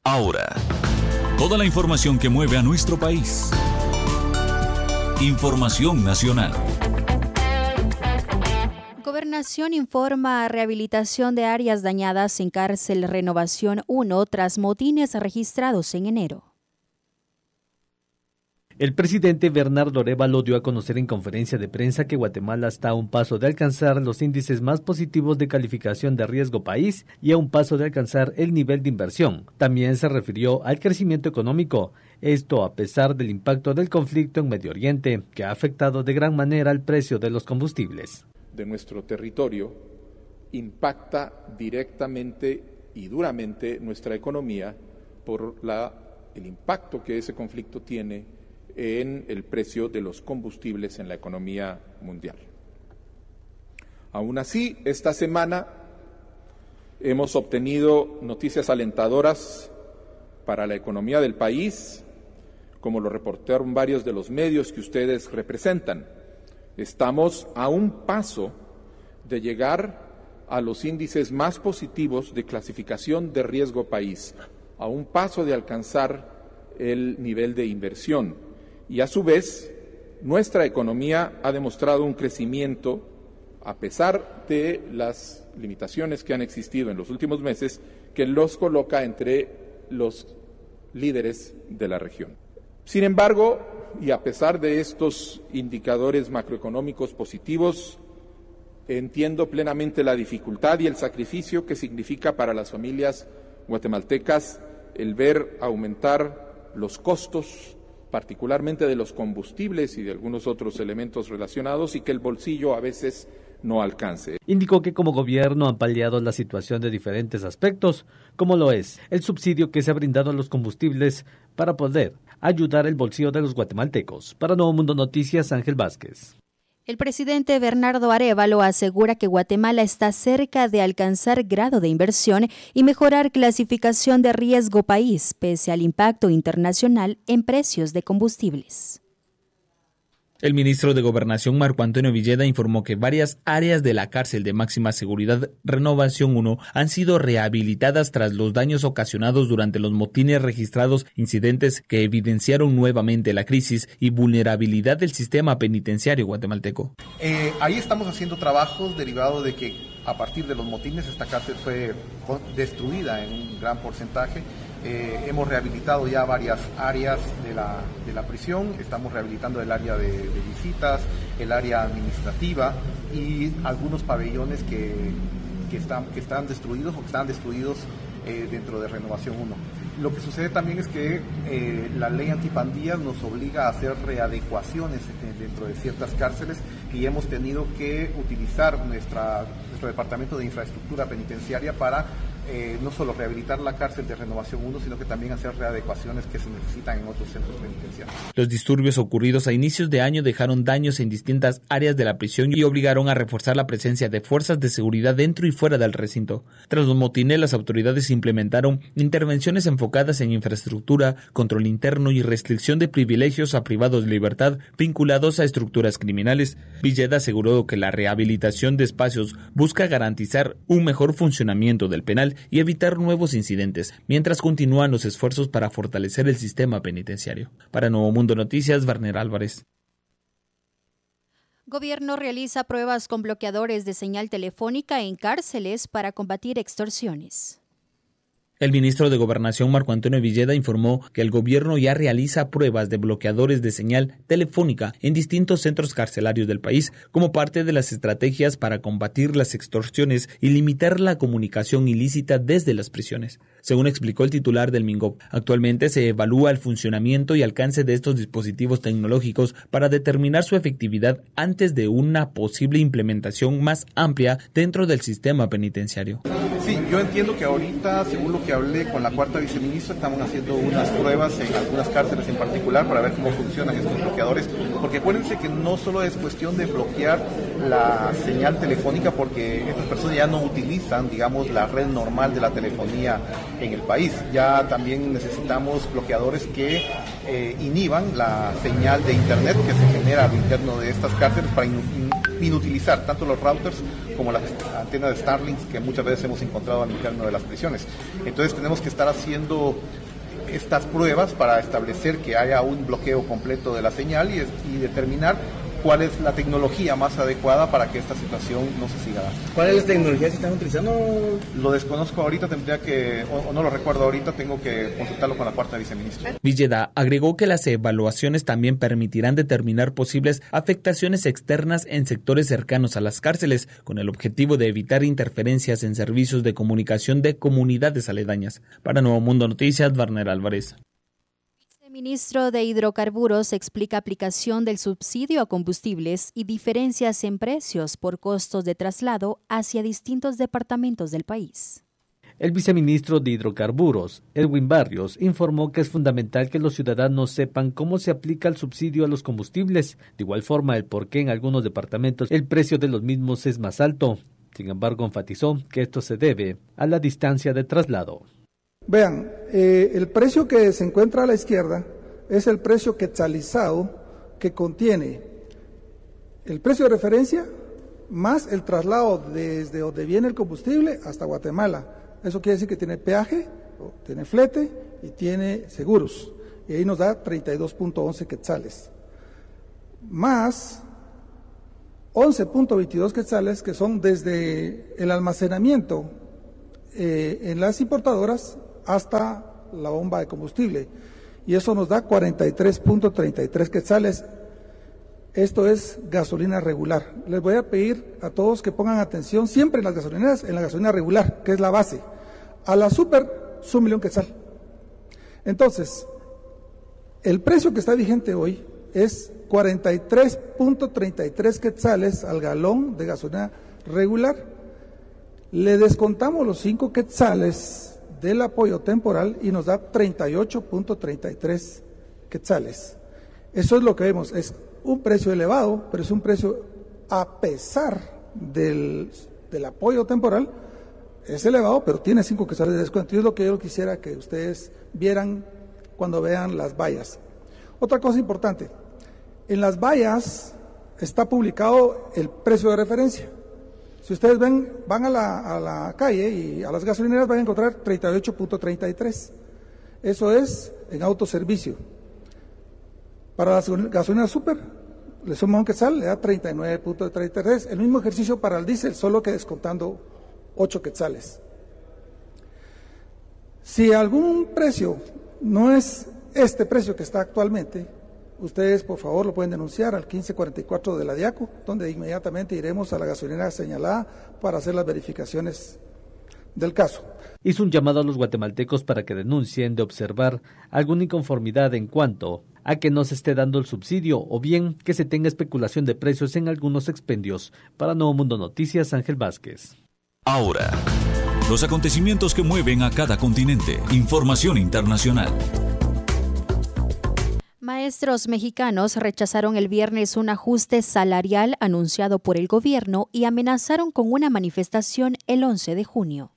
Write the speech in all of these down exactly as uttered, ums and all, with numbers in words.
Ahora, toda la información que mueve a nuestro país. Información nacional. Gobernación informa rehabilitación de áreas dañadas en cárcel Renovación uno tras motines registrados en enero. El presidente Bernardo Arévalo dio a conocer en conferencia de prensa que Guatemala está a un paso de alcanzar los índices más positivos de calificación de riesgo país y a un paso de alcanzar el nivel de inversión. También se refirió al crecimiento económico, esto a pesar del impacto del conflicto en Medio Oriente, que ha afectado de gran manera el precio de los combustibles. De nuestro territorio impacta directamente y duramente nuestra economía por la, el impacto que ese conflicto tiene en el precio de los combustibles en la economía mundial. Aún así, esta semana hemos obtenido noticias alentadoras para la economía del país, como lo reportaron varios de los medios que ustedes representan. Estamos a un paso de llegar a los índices más positivos de clasificación de riesgo país, a un paso de alcanzar el nivel de inversión. Y a su vez, nuestra economía ha demostrado un crecimiento, a pesar de las limitaciones que han existido en los últimos meses, que los coloca entre los líderes de la región. Sin embargo, y a pesar de estos indicadores macroeconómicos positivos, entiendo plenamente la dificultad y el sacrificio que significa para las familias guatemaltecas el ver aumentar los costos, particularmente de los combustibles y de algunos otros elementos relacionados, y que el bolsillo a veces no alcance. Indicó que como gobierno han paliado la situación de diferentes aspectos, como lo es el subsidio que se ha brindado a los combustibles para poder ayudar el bolsillo de los guatemaltecos. Para Nuevo Mundo Noticias, Ángel Vázquez. El presidente Bernardo Arévalo asegura que Guatemala está cerca de alcanzar grado de inversión y mejorar clasificación de riesgo país, pese al impacto internacional en precios de combustibles. El ministro de Gobernación, Marco Antonio Villeda, informó que varias áreas de la cárcel de máxima seguridad Renovación uno han sido rehabilitadas tras los daños ocasionados durante los motines registrados, incidentes que evidenciaron nuevamente la crisis y vulnerabilidad del sistema penitenciario guatemalteco. Eh, ahí estamos haciendo trabajos derivados de que a partir de los motines esta cárcel fue destruida en un gran porcentaje. Eh, hemos rehabilitado ya varias áreas de la, de la prisión, estamos rehabilitando el área de, de visitas, el área administrativa y algunos pabellones que, que, están, que están destruidos o que están destruidos eh, dentro de Renovación uno. Lo que sucede también es que eh, la ley antipandillas nos obliga a hacer readecuaciones dentro de ciertas cárceles y hemos tenido que utilizar nuestra, nuestro departamento de infraestructura penitenciaria para Eh, no solo rehabilitar la cárcel de Renovación uno, sino que también hacer readecuaciones que se necesitan en otros centros penitenciarios. Los disturbios ocurridos a inicios de año dejaron daños en distintas áreas de la prisión y obligaron a reforzar la presencia de fuerzas de seguridad dentro y fuera del recinto. Tras los motines, las autoridades implementaron intervenciones enfocadas en infraestructura, control interno y restricción de privilegios a privados de libertad vinculados a estructuras criminales. Villeda aseguró que la rehabilitación de espacios busca garantizar un mejor funcionamiento del penal y evitar nuevos incidentes, mientras continúan los esfuerzos para fortalecer el sistema penitenciario. Para Nuevo Mundo Noticias, Warner Álvarez. Gobierno realiza pruebas con bloqueadores de señal telefónica en cárceles para combatir extorsiones. El ministro de Gobernación, Marco Antonio Villeda, informó que el gobierno ya realiza pruebas de bloqueadores de señal telefónica en distintos centros carcelarios del país como parte de las estrategias para combatir las extorsiones y limitar la comunicación ilícita desde las prisiones. Según explicó el titular del MINGOB, actualmente se evalúa el funcionamiento y alcance de estos dispositivos tecnológicos para determinar su efectividad antes de una posible implementación más amplia dentro del sistema penitenciario. Sí, yo entiendo que ahorita, según lo que hablé con la cuarta viceministra, estamos haciendo unas pruebas en algunas cárceles en particular para ver cómo funcionan estos bloqueadores, porque acuérdense que no solo es cuestión de bloquear la señal telefónica, porque estas personas ya no utilizan, digamos, la red normal de la telefonía en el país. Ya también necesitamos bloqueadores que eh, inhiban la señal de internet que se genera al interno de estas cárceles para in- inutilizar tanto los routers como las antenas de Starlink que muchas veces hemos encontrado al interno de las prisiones. Entonces tenemos que estar haciendo estas pruebas para establecer que haya un bloqueo completo de la señal y, y determinar cuál es la tecnología más adecuada para que esta situación no se siga dando. ¿Cuál es la tecnología que están utilizando? Lo desconozco ahorita, tendría que, o, o no lo recuerdo ahorita, tengo que consultarlo con la cuarta viceministra. Villeda agregó que las evaluaciones también permitirán determinar posibles afectaciones externas en sectores cercanos a las cárceles, con el objetivo de evitar interferencias en servicios de comunicación de comunidades aledañas. Para Nuevo Mundo Noticias, Warner Álvarez. El ministro de Hidrocarburos explica aplicación del subsidio a combustibles y diferencias en precios por costos de traslado hacia distintos departamentos del país. El viceministro de Hidrocarburos, Edwin Barrios, informó que es fundamental que los ciudadanos sepan cómo se aplica el subsidio a los combustibles, de igual forma el por qué en algunos departamentos el precio de los mismos es más alto. Sin embargo, enfatizó que esto se debe a la distancia de traslado. Vean, eh, el precio que se encuentra a la izquierda es el precio quetzalizado que contiene el precio de referencia más el traslado desde donde viene el combustible hasta Guatemala. Eso quiere decir que tiene peaje, tiene flete y tiene seguros. Y ahí nos da treinta y dos punto once quetzales. Más once punto veintidós quetzales que son desde el almacenamiento eh, en las importadoras hasta la bomba de combustible, y eso nos da cuarenta y tres punto treinta y tres quetzales. Esto es gasolina regular. Les voy a pedir a todos que pongan atención siempre en las gasolineras, en la gasolina regular, que es la base. A la super, súmele un quetzal. Entonces, el precio que está vigente hoy es cuarenta y tres punto treinta y tres quetzales al galón de gasolina regular. Le descontamos los cinco quetzales del apoyo temporal y nos da treinta y ocho punto treinta y tres quetzales. Eso es lo que vemos, es un precio elevado, pero es un precio a pesar del, del apoyo temporal, es elevado, pero tiene cinco quetzales de descuento. Y es lo que yo quisiera que ustedes vieran cuando vean las vallas. Otra cosa importante, en las vallas está publicado el precio de referencia. Si ustedes ven, van a la, a la calle y a las gasolineras van a encontrar treinta y ocho punto treinta y tres. Eso es en autoservicio. Para la gasolina super, le suma un quetzal, le da treinta y nueve punto treinta y tres. El mismo ejercicio para el diésel, solo que descontando ocho quetzales. Si algún precio no es este precio que está actualmente, ustedes, por favor, lo pueden denunciar al quince cuarenta y cuatro de la DIACO, donde inmediatamente iremos a la gasolinera señalada para hacer las verificaciones del caso. Hizo un llamado a los guatemaltecos para que denuncien de observar alguna inconformidad en cuanto a que no se esté dando el subsidio o bien que se tenga especulación de precios en algunos expendios. Para Nuevo Mundo Noticias, Ángel Vázquez. Ahora, los acontecimientos que mueven a cada continente. Información internacional. Maestros mexicanos rechazaron el viernes un ajuste salarial anunciado por el gobierno y amenazaron con una manifestación el once de junio.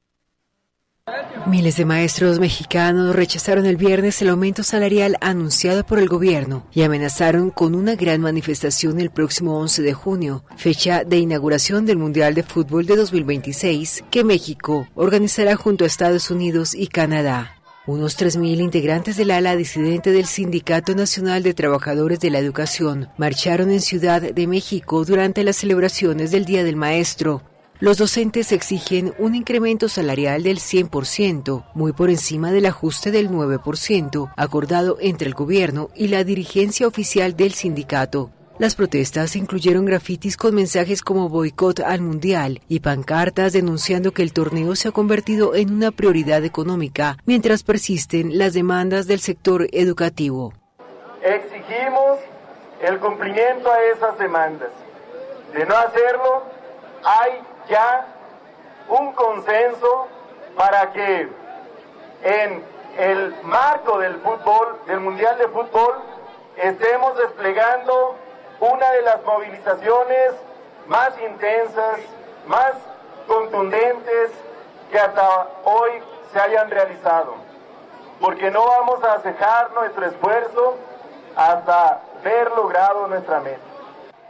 Miles de maestros mexicanos rechazaron el viernes el aumento salarial anunciado por el gobierno y amenazaron con una gran manifestación el próximo once de junio, fecha de inauguración del Mundial de Fútbol de dos mil veintiséis, que México organizará junto a Estados Unidos y Canadá. Unos tres mil integrantes del ala disidente del Sindicato Nacional de Trabajadores de la Educación marcharon en Ciudad de México durante las celebraciones del Día del Maestro. Los docentes exigen un incremento salarial del cien por ciento, muy por encima del ajuste del nueve por ciento, acordado entre el gobierno y la dirigencia oficial del sindicato. Las protestas incluyeron grafitis con mensajes como boicot al mundial y pancartas denunciando que el torneo se ha convertido en una prioridad económica, mientras persisten las demandas del sector educativo. Exigimos el cumplimiento a esas demandas. De no hacerlo, hay ya un consenso para que en el marco del fútbol, del Mundial de Fútbol, estemos desplegando una de las movilizaciones más intensas, más contundentes que hasta hoy se hayan realizado, porque no vamos a cejar nuestro esfuerzo hasta ver logrado nuestra meta.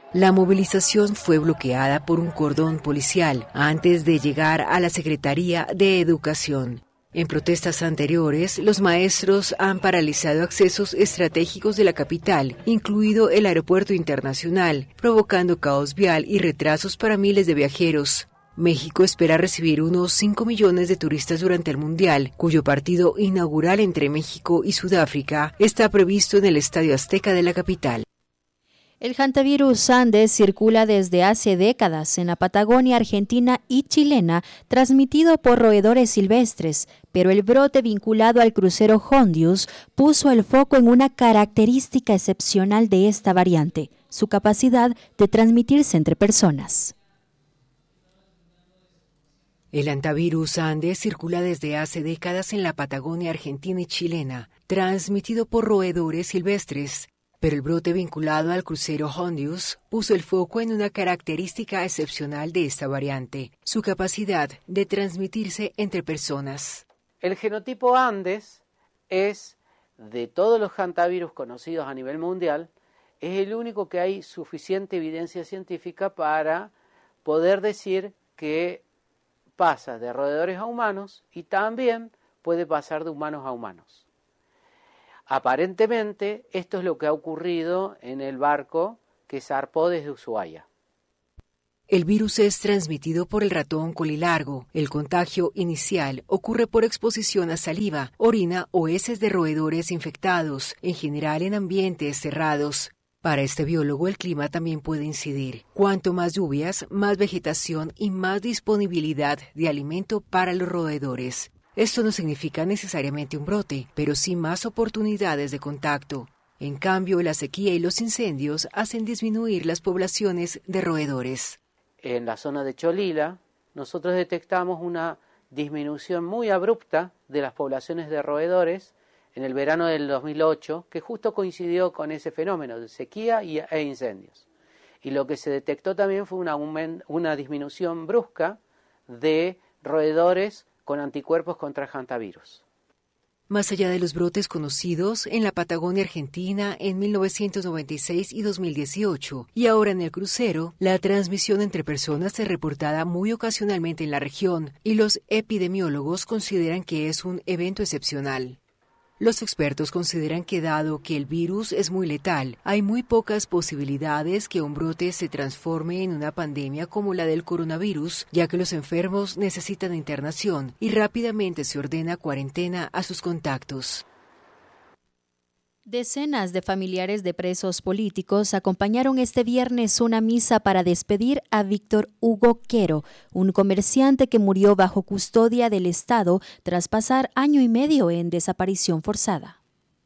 La movilización fue bloqueada por un cordón policial antes de llegar a la Secretaría de Educación. En protestas anteriores, los maestros han paralizado accesos estratégicos de la capital, incluido el aeropuerto internacional, provocando caos vial y retrasos para miles de viajeros. México espera recibir unos cinco millones de turistas durante el Mundial, cuyo partido inaugural entre México y Sudáfrica está previsto en el Estadio Azteca de la capital. El hantavirus Andes circula desde hace décadas en la Patagonia argentina y chilena, transmitido por roedores silvestres, pero el brote vinculado al crucero Hondius puso el foco en una característica excepcional de esta variante, su capacidad de transmitirse entre personas. El hantavirus Andes circula desde hace décadas en la Patagonia argentina y chilena, transmitido por roedores silvestres. Pero el brote vinculado al crucero Hondius puso el foco en una característica excepcional de esta variante, su capacidad de transmitirse entre personas. El genotipo Andes es, de todos los hantavirus conocidos a nivel mundial, es el único que hay suficiente evidencia científica para poder decir que pasa de roedores a humanos y también puede pasar de humanos a humanos. Aparentemente, esto es lo que ha ocurrido en el barco que zarpó desde Ushuaia. El virus es transmitido por el ratón colilargo. El contagio inicial ocurre por exposición a saliva, orina o heces de roedores infectados, en general en ambientes cerrados. Para este biólogo, el clima también puede incidir. Cuanto más lluvias, más vegetación y más disponibilidad de alimento para los roedores. Esto no significa necesariamente un brote, pero sí más oportunidades de contacto. En cambio, la sequía y los incendios hacen disminuir las poblaciones de roedores. En la zona de Cholila, nosotros detectamos una disminución muy abrupta de las poblaciones de roedores en el verano del dos mil ocho, que justo coincidió con ese fenómeno de sequía y, e incendios. Y lo que se detectó también fue una, una disminución brusca de roedores con anticuerpos contra el hantavirus. Más allá de los brotes conocidos en la Patagonia argentina en mil novecientos noventa y seis y dos mil dieciocho, y ahora en el crucero, la transmisión entre personas es reportada muy ocasionalmente en la región, y los epidemiólogos consideran que es un evento excepcional. Los expertos consideran que dado que el virus es muy letal, hay muy pocas posibilidades que un brote se transforme en una pandemia como la del coronavirus, ya que los enfermos necesitan internación y rápidamente se ordena cuarentena a sus contactos. Decenas de familiares de presos políticos acompañaron este viernes una misa para despedir a Víctor Hugo Quero, un comerciante que murió bajo custodia del Estado tras pasar año y medio en desaparición forzada.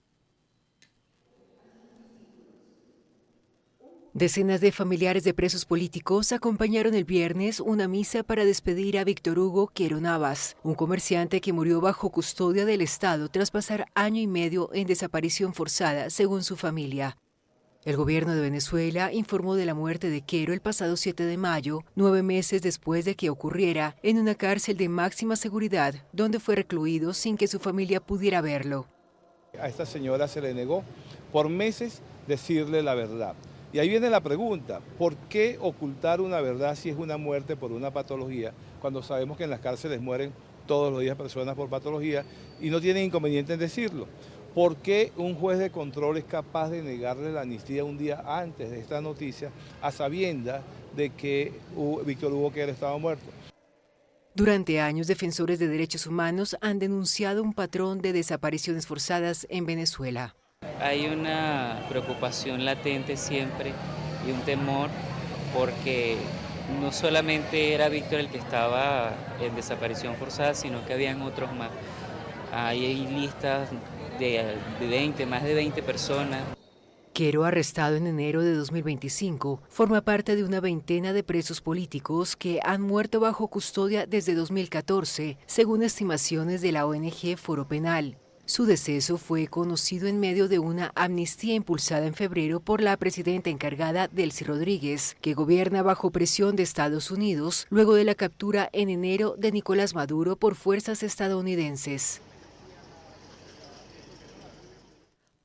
Decenas de familiares de presos políticos acompañaron el viernes una misa para despedir a Víctor Hugo Quero Navas, un comerciante que murió bajo custodia del Estado tras pasar año y medio en desaparición forzada, según su familia. El gobierno de Venezuela informó de la muerte de Quero el pasado siete de mayo, nueve meses después de que ocurriera en una cárcel de máxima seguridad, donde fue recluido sin que su familia pudiera verlo. A esta señora se le negó por meses decirle la verdad. Y ahí viene la pregunta, ¿por qué ocultar una verdad si es una muerte por una patología, cuando sabemos que en las cárceles mueren todos los días personas por patología y no tienen inconveniente en decirlo? ¿Por qué un juez de control es capaz de negarle la amnistía un día antes de esta noticia a sabiendas de que Víctor Hugo Quero estaba muerto? Durante años, defensores de derechos humanos han denunciado un patrón de desapariciones forzadas en Venezuela. Hay una preocupación latente siempre y un temor porque no solamente era Víctor el que estaba en desaparición forzada, sino que habían otros más. Hay listas de, de veinte, más de veinte personas. Quero, arrestado en enero de dos mil veinticinco, forma parte de una veintena de presos políticos que han muerto bajo custodia desde dos mil catorce, según estimaciones de la O N G Foro Penal. Su deceso fue conocido en medio de una amnistía impulsada en febrero por la presidenta encargada Delcy Rodríguez, que gobierna bajo presión de Estados Unidos luego de la captura en enero de Nicolás Maduro por fuerzas estadounidenses.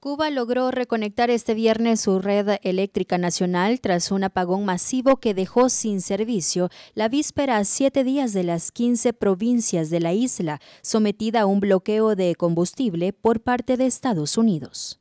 Cuba logró reconectar este viernes su red eléctrica nacional tras un apagón masivo que dejó sin servicio la víspera a siete días de las quince provincias de la isla, sometida a un bloqueo de combustible por parte de Estados Unidos.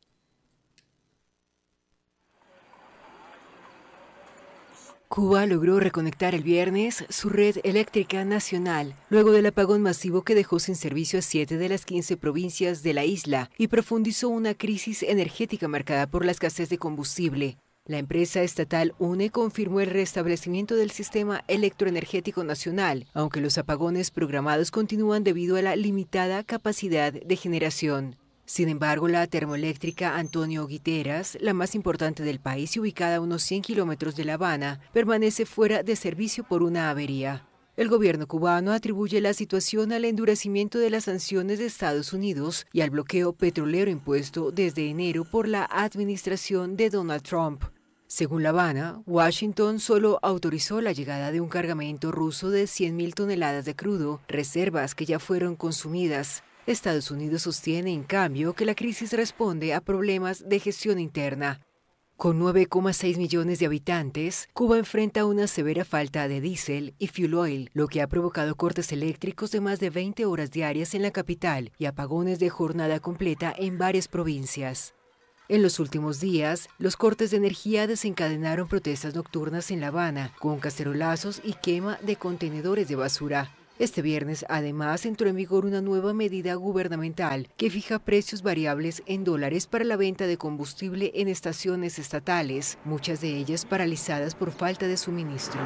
Cuba logró reconectar el viernes su red eléctrica nacional, luego del apagón masivo que dejó sin servicio a siete de las quince provincias de la isla y profundizó una crisis energética marcada por la escasez de combustible. La empresa estatal U N E confirmó el restablecimiento del sistema electroenergético nacional, aunque los apagones programados continúan debido a la limitada capacidad de generación. Sin embargo, la termoeléctrica Antonio Guiteras, la más importante del país y ubicada a unos cien kilómetros de La Habana, permanece fuera de servicio por una avería. El gobierno cubano atribuye la situación al endurecimiento de las sanciones de Estados Unidos y al bloqueo petrolero impuesto desde enero por la administración de Donald Trump. Según La Habana, Washington solo autorizó la llegada de un cargamento ruso de cien mil toneladas de crudo, reservas que ya fueron consumidas. Estados Unidos sostiene, en cambio, que la crisis responde a problemas de gestión interna. Con nueve coma seis millones de habitantes, Cuba enfrenta una severa falta de diésel y fuel oil, lo que ha provocado cortes eléctricos de más de veinte horas diarias en la capital y apagones de jornada completa en varias provincias. En los últimos días, los cortes de energía desencadenaron protestas nocturnas en La Habana, con cacerolazos y quema de contenedores de basura. Este viernes, además, entró en vigor una nueva medida gubernamental que fija precios variables en dólares para la venta de combustible en estaciones estatales, muchas de ellas paralizadas por falta de suministro.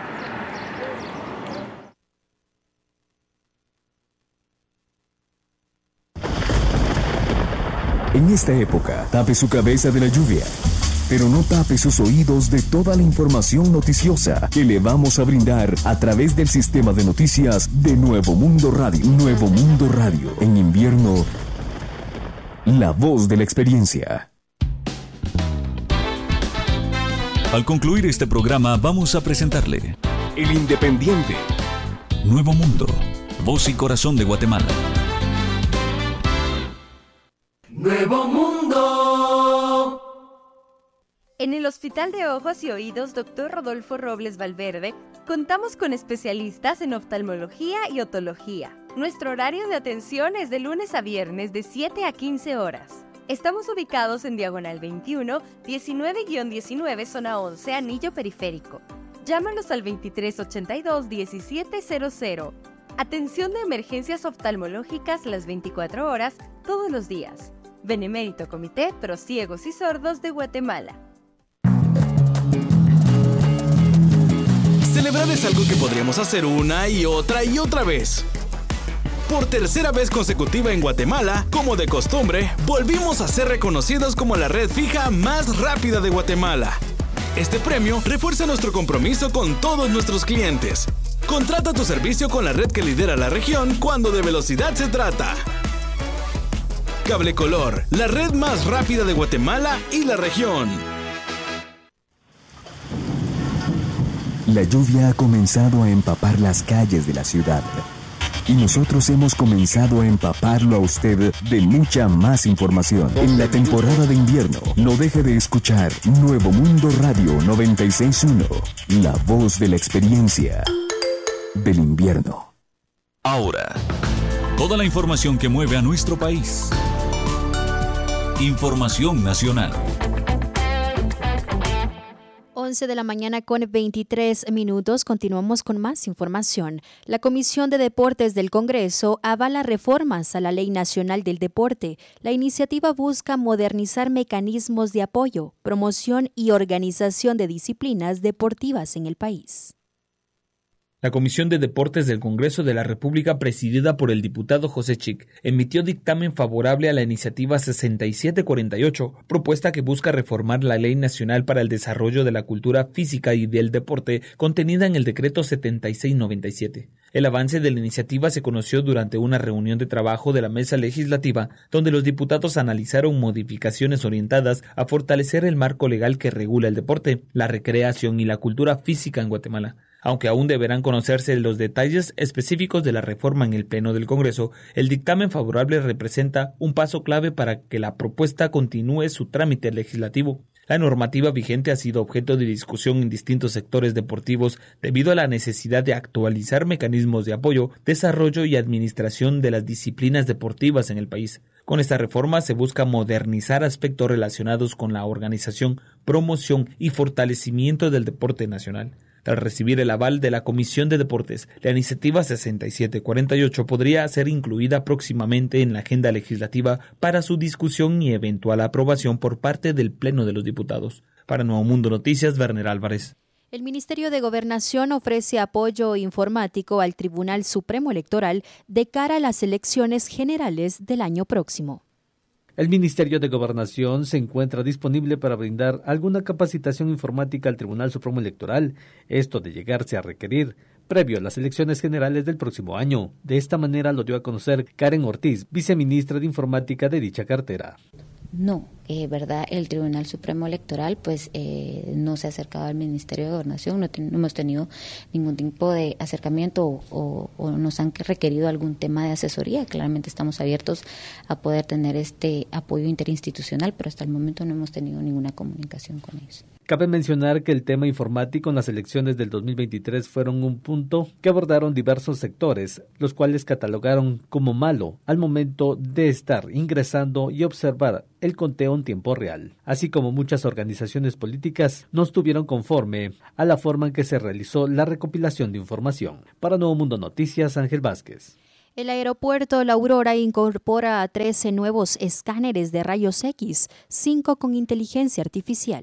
En esta época, tape su cabeza de la lluvia, pero no tape sus oídos de toda la información noticiosa que le vamos a brindar a través del sistema de noticias de Nuevo Mundo Radio. Nuevo Mundo Radio. En invierno, la voz de la experiencia. Al concluir este programa, vamos a presentarle El Independiente. Nuevo Mundo, voz y corazón de Guatemala. Nuevo Mundo. En el Hospital de Ojos y Oídos doctor Rodolfo Robles Valverde, contamos con especialistas en oftalmología y otología. Nuestro horario de atención es de lunes a viernes de siete a quince horas. Estamos ubicados en Diagonal veintiuno, diecinueve diecinueve, zona once, Anillo Periférico. Llámanos al veintitrés ochenta y dos, diecisiete cero cero. Atención de emergencias oftalmológicas las veinticuatro horas, todos los días. Benemérito Comité Pro Ciegos y Sordos de Guatemala. Celebrar es algo que podríamos hacer una y otra y otra vez. Por tercera vez consecutiva en Guatemala, como de costumbre, volvimos a ser reconocidos como la red fija más rápida de Guatemala. Este premio refuerza nuestro compromiso con todos nuestros clientes. Contrata tu servicio con la red que lidera la región cuando de velocidad se trata. Cable Color, la red más rápida de Guatemala y la región. La lluvia ha comenzado a empapar las calles de la ciudad. Y nosotros hemos comenzado a empaparlo a usted de mucha más información. En la temporada de invierno, no deje de escuchar Nuevo Mundo Radio noventa y seis punto uno, la voz de la experiencia del invierno. Ahora, toda la información que mueve a nuestro país. Información nacional. once de la mañana con veintitrés minutos. Continuamos con más información. La Comisión de Deportes del Congreso avala reformas a la Ley Nacional del Deporte. La iniciativa busca modernizar mecanismos de apoyo, promoción y organización de disciplinas deportivas en el país. La Comisión de Deportes del Congreso de la República, presidida por el diputado José Chic, emitió dictamen favorable a la iniciativa sesenta y siete cuarenta y ocho, propuesta que busca reformar la Ley Nacional para el Desarrollo de la Cultura Física y del Deporte, contenida en el Decreto setenta y seis noventa y siete. El avance de la iniciativa se conoció durante una reunión de trabajo de la Mesa Legislativa, donde los diputados analizaron modificaciones orientadas a fortalecer el marco legal que regula el deporte, la recreación y la cultura física en Guatemala. Aunque aún deberán conocerse los detalles específicos de la reforma en el Pleno del Congreso, el dictamen favorable representa un paso clave para que la propuesta continúe su trámite legislativo. La normativa vigente ha sido objeto de discusión en distintos sectores deportivos debido a la necesidad de actualizar mecanismos de apoyo, desarrollo y administración de las disciplinas deportivas en el país. Con esta reforma se busca modernizar aspectos relacionados con la organización, promoción y fortalecimiento del deporte nacional. Al recibir el aval de la Comisión de Deportes, la iniciativa sesenta y siete cuarenta y ocho podría ser incluida próximamente en la agenda legislativa para su discusión y eventual aprobación por parte del Pleno de los Diputados. Para Nuevo Mundo Noticias, Werner Álvarez. El Ministerio de Gobernación ofrece apoyo informático al Tribunal Supremo Electoral de cara a las elecciones generales del año próximo. El Ministerio de Gobernación se encuentra disponible para brindar alguna capacitación informática al Tribunal Supremo Electoral, esto de llegarse a requerir, previo a las elecciones generales del próximo año. De esta manera lo dio a conocer Karen Ortiz, viceministra de Informática de dicha cartera. No, eh, verdad, el Tribunal Supremo Electoral pues eh, no se ha acercado al Ministerio de Gobernación, no, ten, no hemos tenido ningún tipo de acercamiento o, o, o nos han requerido algún tema de asesoría. Claramente estamos abiertos a poder tener este apoyo interinstitucional, pero hasta el momento no hemos tenido ninguna comunicación con ellos. Cabe mencionar que el tema informático en las elecciones del dos mil veintitrés fueron un punto que abordaron diversos sectores, los cuales catalogaron como malo al momento de estar ingresando y observar el conteo en tiempo real, así como muchas organizaciones políticas no estuvieron conforme a la forma en que se realizó la recopilación de información. Para Nuevo Mundo Noticias, Ángel Vázquez. El aeropuerto La Aurora incorpora a trece nuevos escáneres de rayos X, cinco con inteligencia artificial.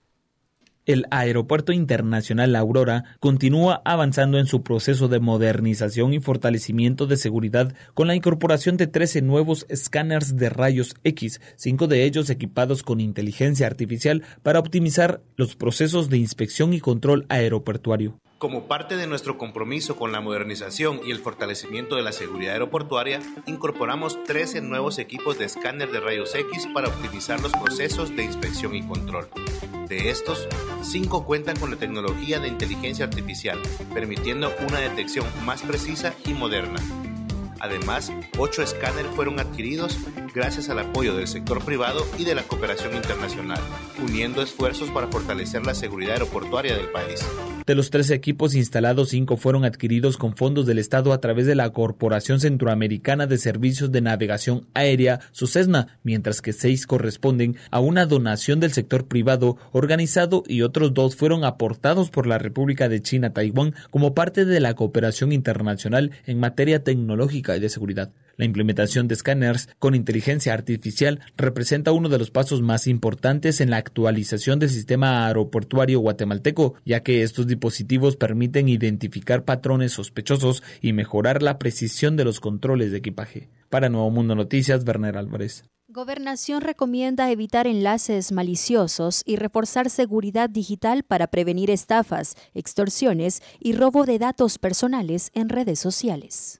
El Aeropuerto Internacional La Aurora continúa avanzando en su proceso de modernización y fortalecimiento de seguridad con la incorporación de trece nuevos escáneres de rayos X, cinco de ellos equipados con inteligencia artificial para optimizar los procesos de inspección y control aeroportuario. Como parte de nuestro compromiso con la modernización y el fortalecimiento de la seguridad aeroportuaria, incorporamos trece nuevos equipos de escáner de rayos X para optimizar los procesos de inspección y control. De estos, cinco cuentan con la tecnología de inteligencia artificial, permitiendo una detección más precisa y moderna. Además, ocho escáneres fueron adquiridos gracias al apoyo del sector privado y de la cooperación internacional, uniendo esfuerzos para fortalecer la seguridad aeroportuaria del país. De los trece equipos instalados, cinco fueron adquiridos con fondos del Estado a través de la Corporación Centroamericana de Servicios de Navegación Aérea, SUSESNA, mientras que seis corresponden a una donación del sector privado organizado y otros dos fueron aportados por la República de China-Taiwán como parte de la cooperación internacional en materia tecnológica y de seguridad. La implementación de escáneres con inteligencia artificial representa uno de los pasos más importantes en la actualización del sistema aeroportuario guatemalteco, ya que estos dispositivos permiten identificar patrones sospechosos y mejorar la precisión de los controles de equipaje. Para Nuevo Mundo Noticias, Werner Álvarez. Gobernación recomienda evitar enlaces maliciosos y reforzar seguridad digital para prevenir estafas, extorsiones y robo de datos personales en redes sociales.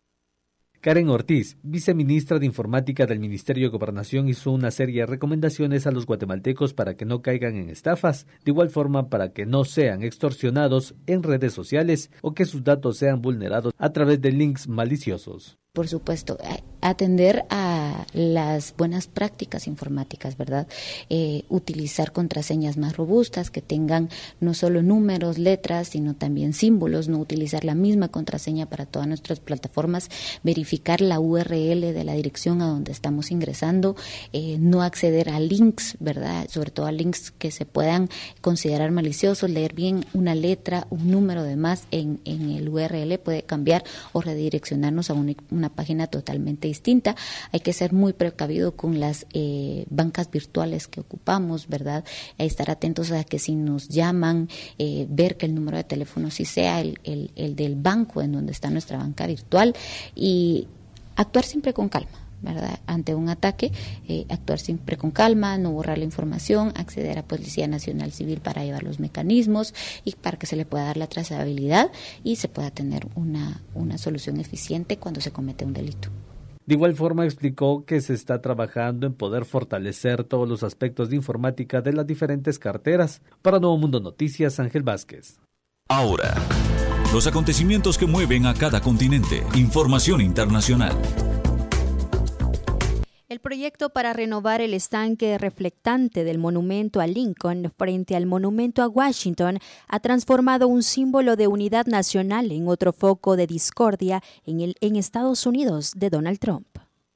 Karen Ortiz, viceministra de Informática del Ministerio de Gobernación, hizo una serie de recomendaciones a los guatemaltecos para que no caigan en estafas, de igual forma para que no sean extorsionados en redes sociales o que sus datos sean vulnerados a través de links maliciosos. Por supuesto, atender a las buenas prácticas informáticas, ¿verdad? Eh, utilizar contraseñas más robustas que tengan no solo números, letras, sino también símbolos, no utilizar la misma contraseña para todas nuestras plataformas, verificar la U R L de la dirección a donde estamos ingresando, eh, no acceder a links, ¿verdad? Sobre todo a links que se puedan considerar maliciosos, leer bien una letra, un número de más en, en el U R L puede cambiar o redireccionarnos a una, una página totalmente distinta. Hay que ser muy precavido con las eh, bancas virtuales que ocupamos, ¿verdad? Estar atentos a que si nos llaman, eh, ver que el número de teléfono sí sea el, el, el del banco en donde está nuestra banca virtual y actuar siempre con calma, ¿verdad? Ante un ataque, eh, actuar siempre con calma, no borrar la información, acceder a Policía Nacional Civil para llevar los mecanismos y para que se le pueda dar la trazabilidad y se pueda tener una, una solución eficiente cuando se comete un delito. De igual forma explicó que se está trabajando en poder fortalecer todos los aspectos de informática de las diferentes carteras. Para Nuevo Mundo Noticias, Ángel Vázquez. Ahora, Los acontecimientos que mueven a cada continente. Información internacional. El proyecto para renovar el estanque reflectante del monumento a Lincoln frente al monumento a Washington ha transformado un símbolo de unidad nacional en otro foco de discordia en, el, en Estados Unidos de Donald Trump.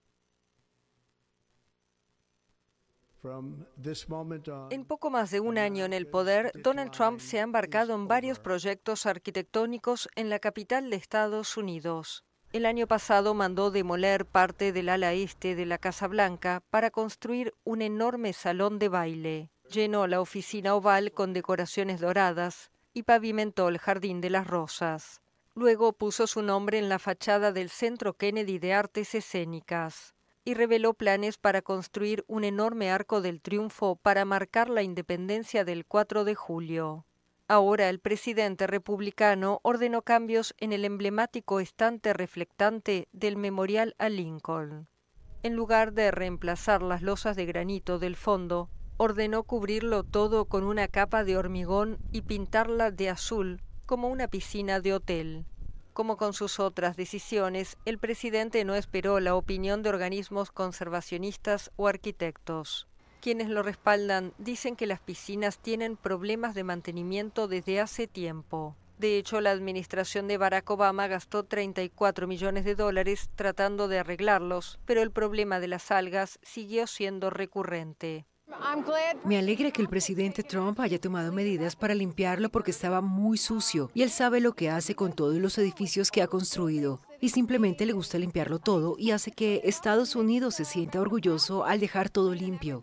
En poco más de un año en el poder, Donald Trump se ha embarcado en varios proyectos arquitectónicos en la capital de Estados Unidos. El año pasado mandó demoler parte del ala este de la Casa Blanca para construir un enorme salón de baile. Llenó la oficina oval con decoraciones doradas y pavimentó el Jardín de las Rosas. Luego puso su nombre en la fachada del Centro Kennedy de Artes Escénicas y reveló planes para construir un enorme arco del triunfo para marcar la independencia del cuatro de julio. Ahora el presidente republicano ordenó cambios en el emblemático estante reflectante del Memorial a Lincoln. En lugar de reemplazar las losas de granito del fondo, ordenó cubrirlo todo con una capa de hormigón y pintarla de azul como una piscina de hotel. Como con sus otras decisiones, el presidente no esperó la opinión de organismos conservacionistas o arquitectos. Quienes lo respaldan dicen que las piscinas tienen problemas de mantenimiento desde hace tiempo. De hecho, la administración de Barack Obama gastó treinta y cuatro millones de dólares tratando de arreglarlos, pero el problema de las algas siguió siendo recurrente. Me alegra que el presidente Trump haya tomado medidas para limpiarlo porque estaba muy sucio y él sabe lo que hace con todos los edificios que ha construido y simplemente le gusta limpiarlo todo y hace que Estados Unidos se sienta orgulloso al dejar todo limpio.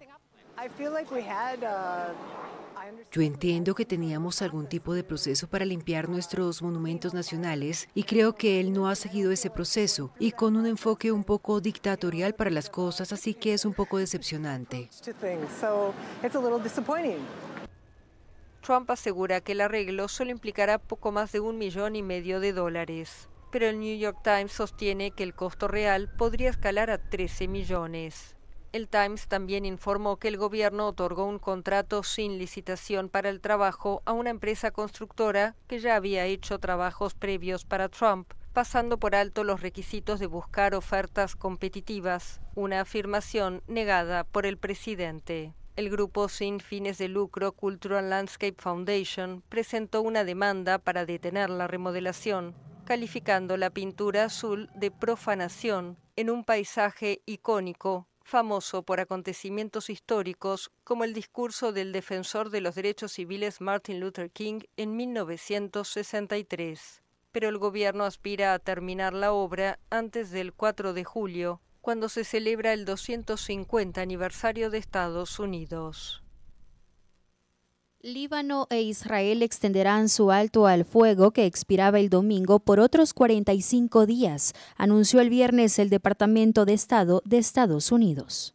Yo entiendo que teníamos algún tipo de proceso para limpiar nuestros monumentos nacionales y creo que él no ha seguido ese proceso y con un enfoque un poco dictatorial para las cosas, así que es un poco decepcionante. Trump asegura que el arreglo solo implicará poco más de un millón y medio de dólares, pero el New York Times sostiene que el costo real podría escalar a trece millones. El Times también informó que el gobierno otorgó un contrato sin licitación para el trabajo a una empresa constructora que ya había hecho trabajos previos para Trump, pasando por alto los requisitos de buscar ofertas competitivas, una afirmación negada por el presidente. El grupo sin fines de lucro Cultural Landscape Foundation presentó una demanda para detener la remodelación, calificando la pintura azul de profanación en un paisaje icónico famoso por acontecimientos históricos como el discurso del defensor de los derechos civiles Martin Luther King en mil novecientos sesenta y tres. Pero el gobierno aspira a terminar la obra antes del cuatro de julio, cuando se celebra el doscientos cincuenta aniversario de Estados Unidos. Líbano e Israel extenderán su alto al fuego que expiraba el domingo por otros cuarenta y cinco días, anunció el viernes el Departamento de Estado de Estados Unidos.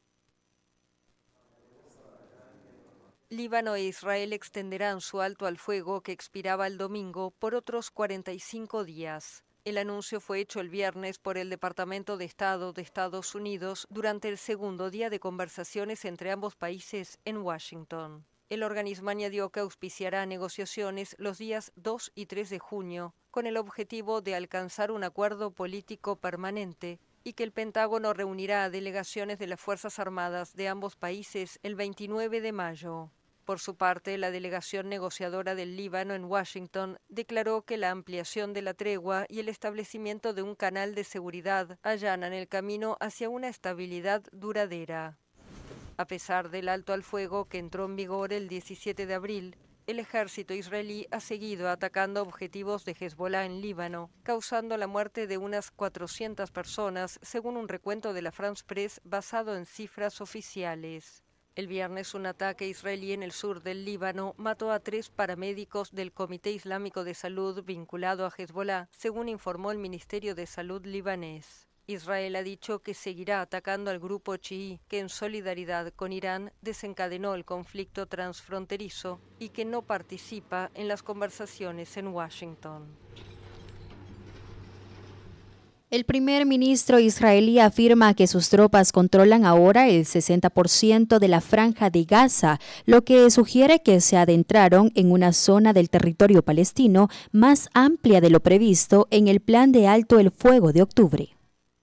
Líbano e Israel extenderán su alto al fuego que expiraba el domingo por otros cuarenta y cinco días. El anuncio fue hecho el viernes por el Departamento de Estado de Estados Unidos durante el segundo día de conversaciones entre ambos países en Washington. El organismo añadió que auspiciará negociaciones los días dos y tres de junio con el objetivo de alcanzar un acuerdo político permanente y que el Pentágono reunirá a delegaciones de las Fuerzas Armadas de ambos países el veintinueve de mayo. Por su parte, la delegación negociadora del Líbano en Washington declaró que la ampliación de la tregua y el establecimiento de un canal de seguridad allanan el camino hacia una estabilidad duradera. A pesar del alto al fuego que entró en vigor el diecisiete de abril, el ejército israelí ha seguido atacando objetivos de Hezbollah en Líbano, causando la muerte de unas cuatrocientas personas, según un recuento de la France Press basado en cifras oficiales. El viernes, un ataque israelí en el sur del Líbano mató a tres paramédicos del Comité Islámico de Salud vinculado a Hezbollah, según informó el Ministerio de Salud libanés. Israel ha dicho que seguirá atacando al grupo chií, que en solidaridad con Irán desencadenó el conflicto transfronterizo y que no participa en las conversaciones en Washington. El primer ministro israelí afirma que sus tropas controlan ahora el sesenta por ciento de la franja de Gaza, lo que sugiere que se adentraron en una zona del territorio palestino más amplia de lo previsto en el plan de alto el fuego de octubre.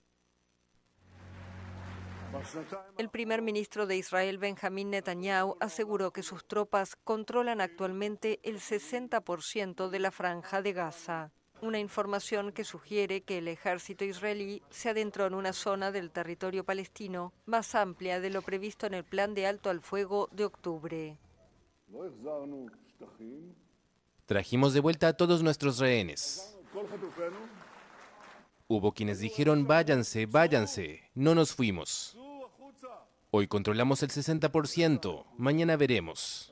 El primer ministro de Israel, Benjamín Netanyahu, aseguró que sus tropas controlan actualmente el sesenta por ciento de la franja de Gaza. Una información que sugiere que el ejército israelí se adentró en una zona del territorio palestino más amplia de lo previsto en el plan de alto al fuego de octubre. Trajimos de vuelta a todos nuestros rehenes. Hubo quienes dijeron, váyanse, váyanse, no nos fuimos. Hoy controlamos el sesenta por ciento, mañana veremos.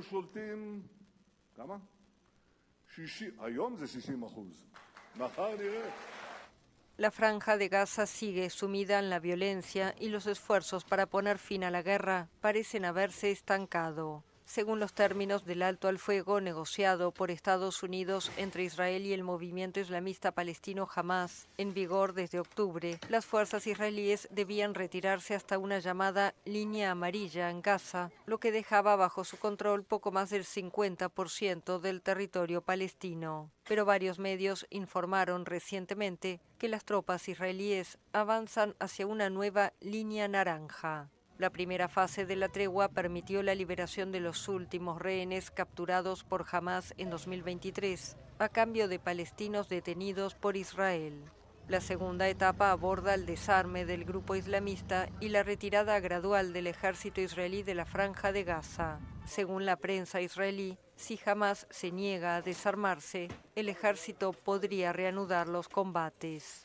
La franja de Gaza sigue sumida en la violencia y los esfuerzos para poner fin a la guerra parecen haberse estancado. Según los términos del alto al fuego negociado por Estados Unidos entre Israel y el movimiento islamista palestino Hamas, en vigor desde octubre, las fuerzas israelíes debían retirarse hasta una llamada línea amarilla en Gaza, lo que dejaba bajo su control poco más del cincuenta por ciento del territorio palestino. Pero varios medios informaron recientemente que las tropas israelíes avanzan hacia una nueva línea naranja. La primera fase de la tregua permitió la liberación de los últimos rehenes capturados por Hamas en dos mil veintitrés, a cambio de palestinos detenidos por Israel. La segunda etapa aborda el desarme del grupo islamista y la retirada gradual del ejército israelí de la franja de Gaza. Según la prensa israelí, si Hamas se niega a desarmarse, el ejército podría reanudar los combates.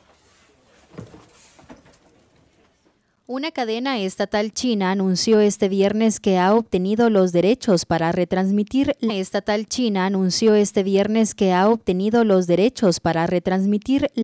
Una cadena estatal china anunció este viernes que ha obtenido los derechos para retransmitir la estatal china anunció este viernes que ha obtenido los derechos para retransmitir